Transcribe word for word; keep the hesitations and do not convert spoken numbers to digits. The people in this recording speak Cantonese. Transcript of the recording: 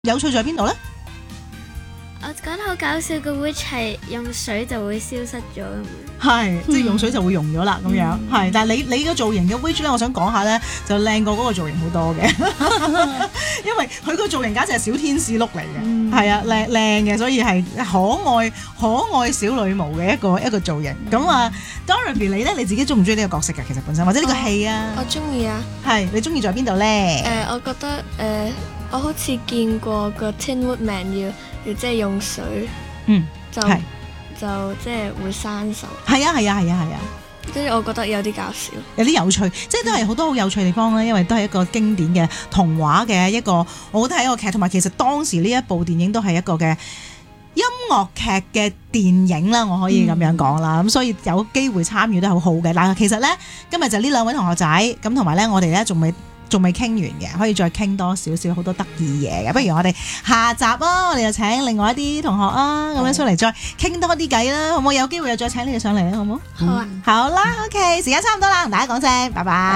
有趣在邊度咧？ 我覺得好搞笑嘅 witch 係用水就會消失咗咁樣。 係，即係用水就會溶咗啦咁樣。係，但係你你個造型嘅 witch 咧，我想講下咧，就靚過嗰個造型好多嘅，因為佢個造型簡直係小天使碌嚟嘅，係啊，靚靚嘅，所以係可愛可愛小女巫嘅一個一個造型。咁啊 ，Dorothy 你咧你自己中唔中意呢個角色㗎？其實本身或者呢個戲啊？ 我中意啊。 係，你中意在邊度咧？ 誒，我覺得誒，我好似見過個 Tin Woodman 要要即係用水， 嗯， 就係就即係會生手。 係啊係啊係啊係啊！ 即係我覺得有啲搞笑， 有啲有趣，即係都係好多好有趣地方啦。因為都係一個經典嘅童話嘅一個，我覺得係一個劇，同埋其實當時呢一部電影都係一個嘅音樂劇嘅電影啦，我可以咁樣講啦。咁、嗯、所以有機會參與都好好嘅。嗱，其實咧今日就呢兩位同學仔咁，同埋咧我哋咧仲未。仲未傾完嘅，可以再傾多少少好多得意嘢嘅。不如我哋下集啊，我哋就請另外一啲同學啊，咁樣出嚟再傾多啲偈啦，好唔好？有機會又再請你哋上嚟咧，好唔好？ 好啊， 好啦 ，OK， 時間差唔多啦，同大家講聲，拜拜。